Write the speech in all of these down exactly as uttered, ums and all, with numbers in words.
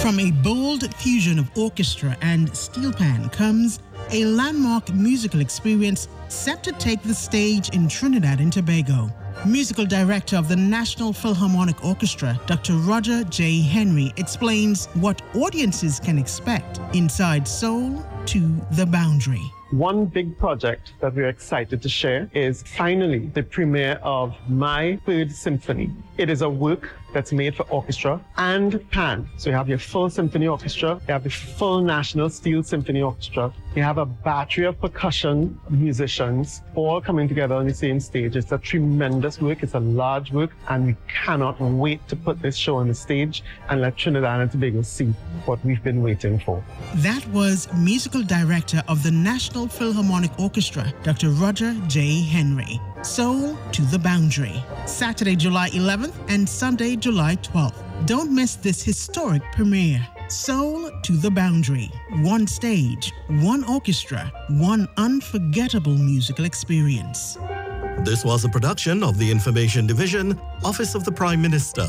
From a bold fusion of orchestra and steel pan comes a landmark musical experience set to take the stage in Trinidad and Tobago. Musical director of the National Philharmonic Orchestra, Doctor Roger J. Henry, explains what audiences can expect inside Soul to the Boundary. One big project that we're excited to share is finally the premiere of My Third Symphony. It is a work that's made for orchestra and pan. So you have your full symphony orchestra, you have the full National Steel Symphony Orchestra, you have a battery of percussion musicians all coming together on the same stage. It's a tremendous work, it's a large work, and we cannot wait to put this show on the stage and let Trinidad and Tobago see what we've been waiting for. That was musical director of the National Philharmonic Orchestra, Doctor Roger J. Henry. Soul to the Boundary, Saturday, July eleventh and Sunday, July twelfth. Don't miss this historic premiere. Soul to the Boundary. One stage, one orchestra, one unforgettable musical experience. This was a production of the Information Division, Office of the Prime Minister.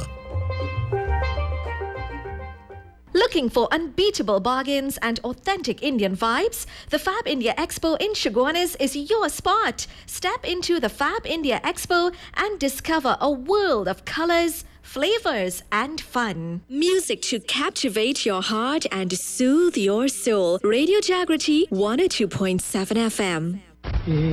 Looking for unbeatable bargains and authentic Indian vibes? The Fab India Expo in Chaguanas is your spot. Step into the Fab India Expo and discover a world of colors, flavors and fun. Music to captivate your heart and soothe your soul. Radio Jagriti one oh two point seven F M.